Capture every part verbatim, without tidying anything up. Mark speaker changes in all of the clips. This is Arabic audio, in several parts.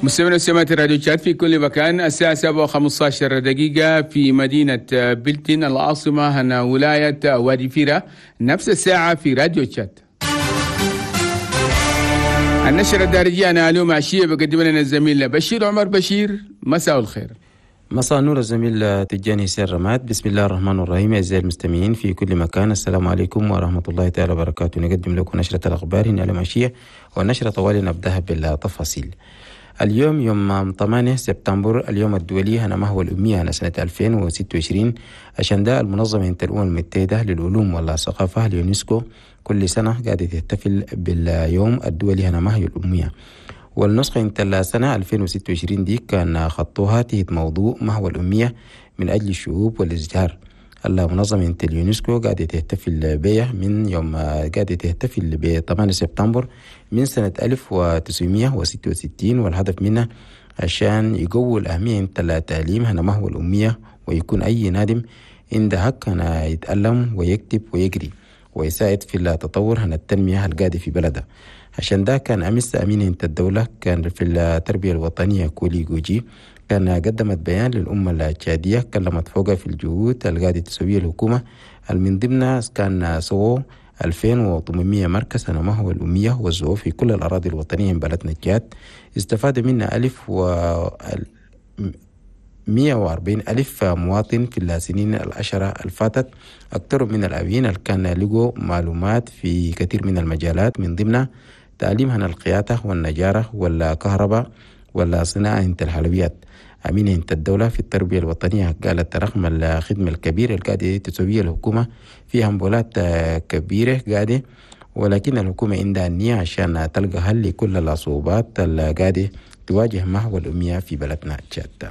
Speaker 1: مستمعينا ومستمعات راديو تشات في كل مكان، الساعة سبعة وخمسة عشر دقيقة في مدينة بلتين العاصمة هنا ولاية وادي فيرة، نفس الساعة في راديو تشات. النشرة الدارجية أنا اليوم عشية بقدم لنا الزميل بشير عمر بشير. مساء الخير.
Speaker 2: مساء النور الزميل تجاني سير رماد. بسم الله الرحمن الرحيم. أعزائي المستمعين في كل مكان، السلام عليكم ورحمة الله تعالى وبركاته. نقدم لكم نشرة الأخبار هنا اليوم عشية، والنشرة طوال نبدأها بالتفاصيل. اليوم يوم ثمانية سبتمبر اليوم الدولي هنا ما هو الأمية هنا سنة ألفين وستة وعشرين. عشان ده المنظمة الأمم المتحدة للعلوم والثقافة اليونسكو كل سنة قاعدة تحتفل باليوم الدولي هنا ما هي الأمية، والنسخة انت السنة ألفين وستة وعشرين دي كان خطوها تحت موضوع ما هو الأمية من أجل الشعوب والازدهار. المنظمة اليونسكو قاعدة تحتفل بيه من يوم قاعدة تحتفل ب ثمانية سبتمبر من سنة ألف وتسعمائة وستة وستين، والهدف منه عشان يقوي الأهمية انت التعليم هنا ما هو الأمية، ويكون أي نادم عنده حق هنا يتعلم ويكتب ويقري، ويساعد في التطور هنا التنمية القاعدة في بلده. عشان ده كان أمس أمين انت الدولة كان في التربية الوطنية كولي جوجي كان قدمت بيان للأمة التشادية كلمت فوقها في الجهود القاعدة تسويها الحكومة، من ضمنها كان سووا ألفين وثمانمائة مركز أنا ما هو الأمية وزعوه في كل الأراضي الوطنية من بلدنا تشاد. استفاد منها ألف و مئة وأربعين ألف مواطن في السنين العشرة الفاتت، أكثر من الأبين اللي كان لقوا معلومات في كثير من المجالات من ضمنها تعليم هنا القيادة والنجارة والكهرباء والصناعة انت الحلويات. أمين انت الدولة في التربية الوطنية قالت رغم الخدمة الكبيرة اللي قاعدة تسويها الحكومة فيها مبولات كبيرة قاعدة، ولكن الحكومة عندها النية عشان تلقى حل لكل الصعوبات اللي قاعدة تواجه محو الأمية في بلدنا تشاد.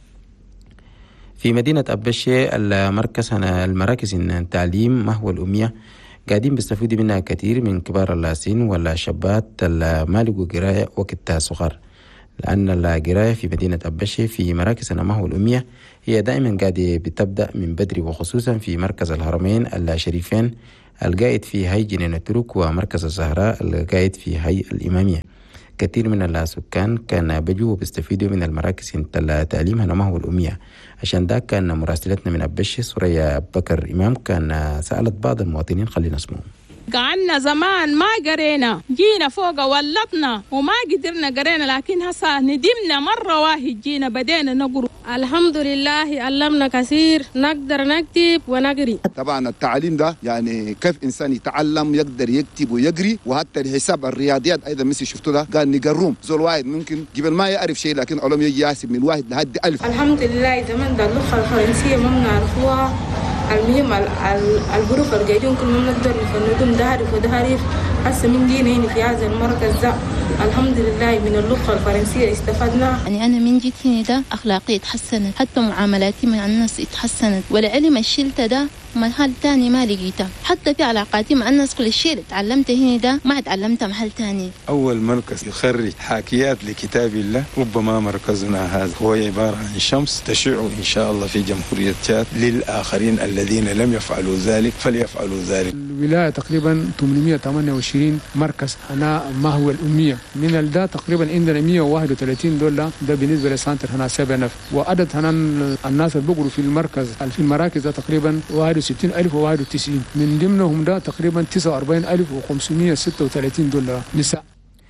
Speaker 2: في مدينة أبشي المركز هنا المراكز التعليم محو الأمية قاعدين بيستفيدوا منها كثير من كبار السن والشابات اللي ما لقوا قراية وقت صغار، لأن القراية في مدينة أبشي في مراكز ما هو الأمية هي دائما قاعدة بتبدأ من بدري، وخصوصا في مركز الهرمين الشريفين القائد في هي جنين الترك ومركز الزهراء القائد في هي الإمامية. كثير من السكان كان بيجوا بيستفيدوا من المراكز التعليم هنا ما هو الأمية. عشان ده كان مراسلتنا من أبشي سوريا بكر إمام كان سألت بعض المواطنين، خلينا نسمعهم.
Speaker 3: قعدنا زمان ما قرينا، جينا فوق ولطنا وما قدرنا قرينا، لكن هسا ندمنا مرة واحد جينا بدينا نقرأ.
Speaker 4: الحمد لله علمنا كثير، نقدر نكتب ونقري.
Speaker 5: طبعا التعليم ده يعني كيف إنسان يتعلم يقدر يكتب ويقري، وحتى الحساب الرياضيات أيضا مثل شفتوا ده قال نقروم. زول واحد ممكن قبل ما يعرف شيء لكن علوم يجي يحسب من واحد لحد ألف.
Speaker 4: الحمد لله زمان ده اللغة الفرنسية ما بنعرفوها، المهم الحروف القاعدين كل ما نقدر نفندهم ده عارف وده عارف. هسه من جينا هنا في هذا المركز ده الحمد لله من اللغة الفرنسية استفدنا.
Speaker 6: يعني أنا من جيت هنا ده أخلاقي اتحسنت، حتى معاملاتي مع الناس اتحسنت، والعلم الشلت ده محل تاني ما لقيته، حتى في علاقاتي مع الناس كل الشيء اللي تعلمته هنا ده ما اتعلمته محل تاني.
Speaker 7: أول مركز يخرج حاكيات لكتاب الله ربما مركزنا هذا هو عبارة عن شمس تشع إن شاء الله في جمهورية تشاد للآخرين الذين لم يفعلوا ذلك فليفعلوا ذلك.
Speaker 8: الولاية تقريبا ثمانمائة وثمانية وعشرين مركز أنا ما هو الأمية، من الدا تقريبا عندنا مئة وواحد وثلاثين دولار ده بالنسبة لسانتر هنا سبع نفر، وعدد هنا الناس اللي بيقروا في المركز في المراكز ده تقريبا واحد وستين ألف وواحد وتسعين، من ضمنهم ده تقريبا تسعة وأربعين ألف وخمسمائة وستة وثلاثين دولار نساء.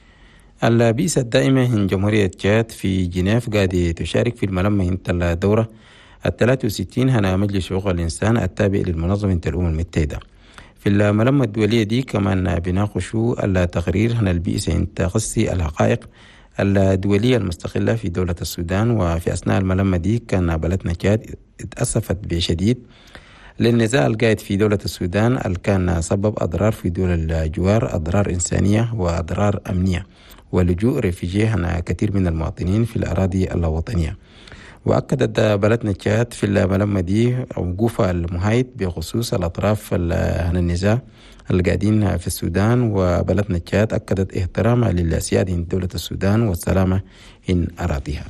Speaker 2: البعثة الدائمة من جمهورية تشاد في جنيف قاعدة تشارك في الملمة انت الدورة الثلاثة وستين هنا مجلس حقوق الإنسان التابع للمنظمة الأمم المتحدة. في الملمة الدولية دي كمان بيناقشوا التقرير هنا البئيس عن تقصي الحقائق الدولية المستقلة في دولة السودان. وفي أثناء الملمة دي كان بلدنا تشاد اتأسفت بشديد للنزاع القائد في دولة السودان اللي كان سبب أضرار في دول الجوار، أضرار إنسانية وأضرار أمنية ولجوء ريفيجيه هنا كثير من المواطنين في الأراضي الوطنية. وأكدت بلدنا تشاد في الملمة دي وقوفها المحايد بخصوص الأطراف هنا النزاع اللي قاعدين في السودان، وبلدنا تشاد أكدت احترامها للسيادة دولة السودان والسلامة إن أراضيها.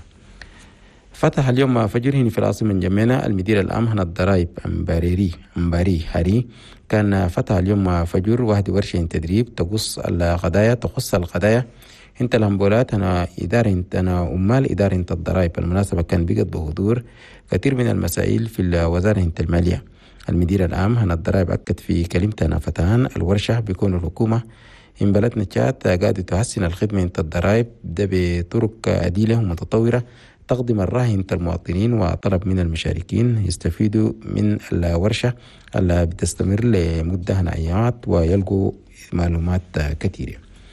Speaker 2: فتح اليوم فجر هنا في العاصمة الجمينة المدير العام هنا الضرائب أمباريري أمباري هاري كان فتح اليوم فجر واحد ورشة تدريب تقص القضايا تخص القضايا انت الهمبولات أنا إدارة انت أنا أمال إدارة انت الضرائب. بالمناسبة كان بقت بحضور كثير من المسائل في الوزارة انت المالية. المدير العام هنا الضرائب أكد في كلمته أنا فتحان الورشة بيكون الحكومة إن بلدنا تشات قاعدة تحسن الخدمة انت الضرائب ده بطرق عديلة ومتطورة تقدم الراهي انت المواطنين وطلب من المشاركين يستفيدوا من الورشة اللي بتستمر لمدة هنائيات ويلقوا معلومات كثيرة.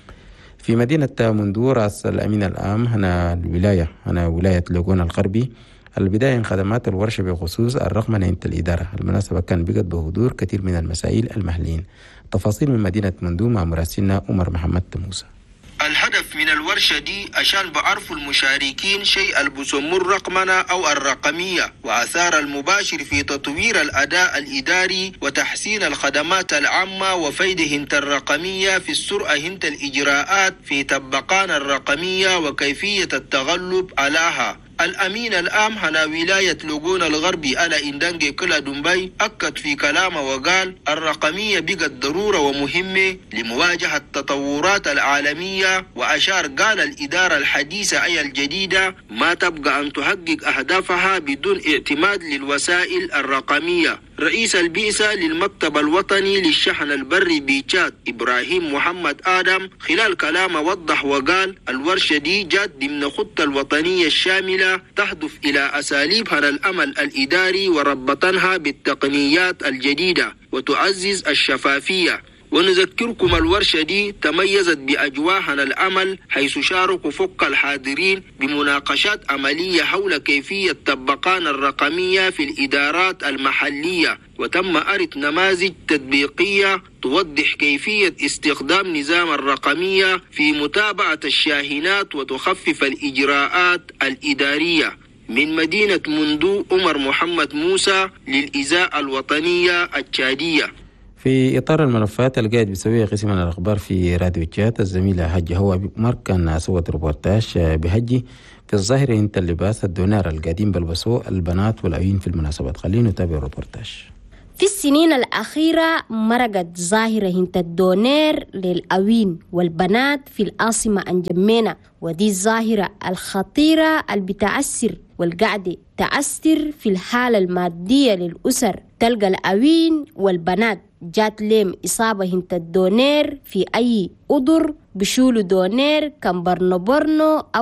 Speaker 2: في مدينة مندو رأس الأمين العام هنا الولاية هنا ولاية لوغون الغربي البداية من خدمات الورشة بخصوص الرقمنة انت الإدارة. المناسبة كان بقت بحضور كثير من المسائل المحليين. تفاصيل من مدينة مندو مع مراسلنا عمر محمد موسى.
Speaker 9: الهدف من الورشة دي عشان بعرفوا المشاركين شيء البسمو الرقمنة أو الرقمية وأثار المباشر في تطوير الأداء الإداري وتحسين الخدمات العامة وفيده هنت الرقمية في السرعة هنت الإجراءات في تطبيقان الرقمية وكيفية التغلب عليها. الأمين العام هنا ولاية لوغون الغربي على إندنجي كلا دنبي أكد في كلامه وقال الرقمية بقت ضرورة ومهمة لمواجهة التطورات العالمية، وأشار قال الإدارة الحديثة أي الجديدة ما تبقى أن تحقق أهدافها بدون اعتماد للوسائل الرقمية. رئيس البئسة للمكتب الوطني للشحن البري بتشاد إبراهيم محمد آدم خلال كلامه وضح وقال الورشة دي جات ضمن خطة الوطنية الشاملة تهدف إلى أساليبها الأمل الإداري وربطنها بالتقنيات الجديدة وتعزز الشفافية. ونذكركم الورشة دي تميزت بأجواهنا العمل حيث شاركوا فوق الحاضرين بمناقشات عملية حول كيفية تطبيقان الرقمية في الإدارات المحلية، وتم عرض نماذج تطبيقية توضح كيفية استخدام نظام الرقمية في متابعة الشاحنات وتخفف الإجراءات الإدارية. من مدينة مندو عمر محمد موسى للإذاعة الوطنية التشادية.
Speaker 2: في إطار الملفات اللي قاعد بيسويها قسم الأخبار في راديو تشات الزميلة حجي هو عمر كان سوت ريبورتاج بهجي في الظاهرة انت اللباس الدونار القديم بلبسوه البنات والأوين في المناسبات. خلينا نتابع الريبورتاج.
Speaker 10: في السنين الأخيرة مرقت ظاهرة هنت الدونير للأوين والبنات في العاصمة أنجمينا، ودي الظاهرة الخطيرة اللي بتأثر والقاعدة تأثر في الحالة المادية للأسر. تلقى الأوين والبنات جات لهم إصابة هنت الدونير في أي أدر بشولوا دونير كان برنو برنو أو